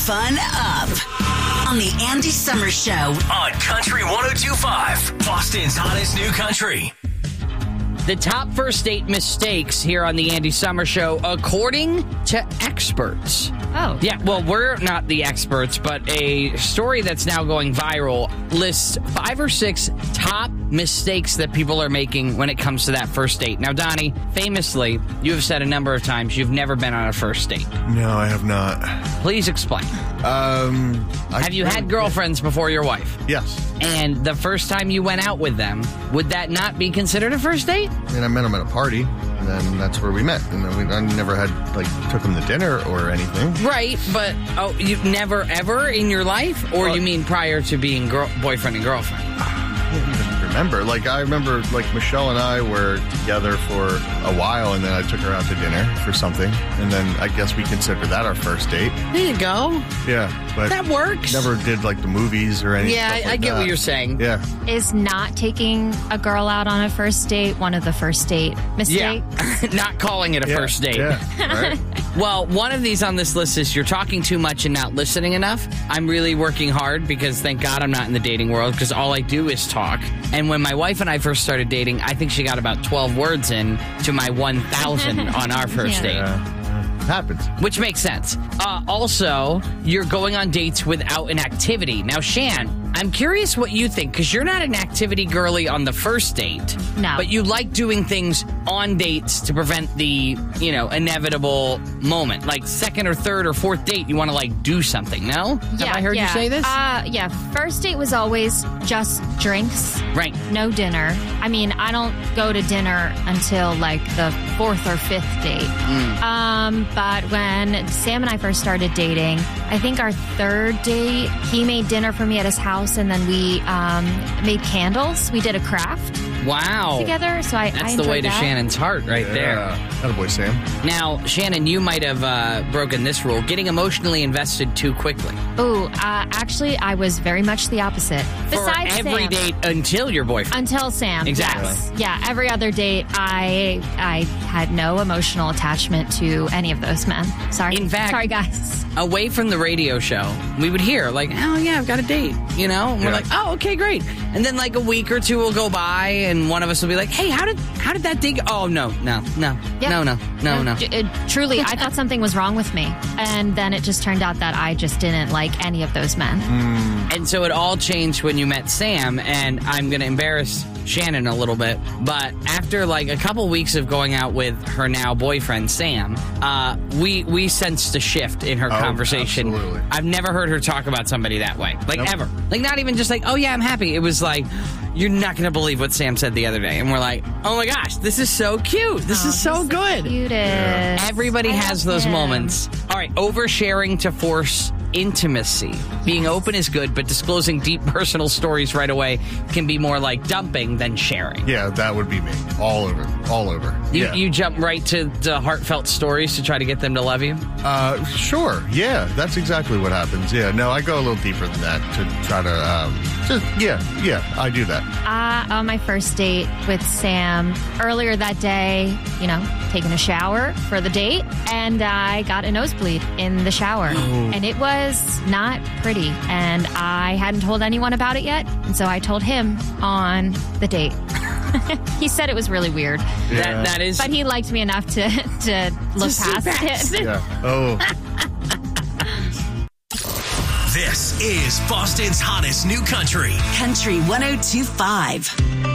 Fun up on the Andy Summers Show on Country 102.5, Boston's hottest new country. The top first date mistakes here on the Andy Summers Show, according to experts. Oh. Yeah, well, we're not the experts, but a story that's now going viral lists 5 or 6 top mistakes that people are making when it comes to that first date. Now, Donnie, famously, you have said a number of times you've never been on a first date. No, I have not. Please explain. Have you had girlfriends before your wife? Yes. And the first time you went out with them, would that not be considered a first date? And I met him at a party, and then that's where we met. And then I never had, took him to dinner or anything. Right, but you've never ever in your life? Or you mean prior to being boyfriend and girlfriend? I can't even remember. I remember, Michelle and I were together for a while, and then I took her out to dinner for something. And then I guess we consider that our first date. There you go. Yeah, but that works. Never did, the movies or anything. Yeah, I get what you're saying. Yeah. Is not taking a girl out on a first date one of the first date mistakes? Yeah, not calling it a first date. Yeah, right. Well, one of these on this list is you're talking too much and not listening enough. I'm really working hard because thank God I'm not in the dating world because all I do is talk. And when my wife and I first started dating, I think she got about 12 words in to my 1,000 on our first date. Happens. Which makes sense. Also, you're going on dates without an activity. Now, Shan, I'm curious what you think, because you're not an activity girly on the first date. No. But you like doing things on dates to prevent the, inevitable moment. Like second or third or fourth date, you want to, do something, no? Yeah, Have I heard you say this? Yeah. First date was always just drinks. Right. No dinner. I mean, I don't go to dinner until, the 4th or 5th date. But when Sam and I first started dating, I think our 3rd date, he made dinner for me at his house, and then we made candles. We did a craft. Wow. Together, so That's the way to Shannon's heart right there. Attaboy, Sam. Now, Shannon, you might have broken this rule, getting emotionally invested too quickly. Oh, actually, I was very much the opposite. Besides For every Sam. date until your boyfriend. Until Sam. Exactly. Yes. Yeah, every other date, I had no emotional attachment to any of those men. Sorry. In fact, sorry, guys. Away from the radio show, we would hear, oh, yeah, I've got a date, And we're like, oh, okay, great. And then, a week or two will go by, and one of us will be like, hey, how did that date go? Oh, no. Truly, I thought something was wrong with me. And then it just turned out that I just didn't like any of those men. And so it all changed when you met Sam, and I'm going to embarrass Shannon a little bit, but after a couple weeks of going out with her now boyfriend Sam, we sensed a shift in her conversation. Absolutely. I've never heard her talk about somebody that way, ever. Not even just oh yeah, I'm happy. It was you're not going to believe what Sam said the other day, and we're like, oh my gosh, this is so cute. This is so good. Everybody has those moments. All right, oversharing to force intimacy. Being open is good, but disclosing deep personal stories right away can be more like dumping than sharing. Yeah, that would be me. All over. You jump right to heartfelt stories to try to get them to love you? Sure. Yeah, that's exactly what happens. Yeah, no, I go a little deeper than that to try to, I do that. On my first date with Sam, earlier that day, taking a shower for the date, and I got a nosebleed in the shower. Oh. And it was not pretty, and I hadn't told anyone about it yet, and so I told him on the date. He said it was really weird. Yeah. That is, but he liked me enough to look past it. Yeah. Oh. This is Boston's hottest new country. Country 102.5.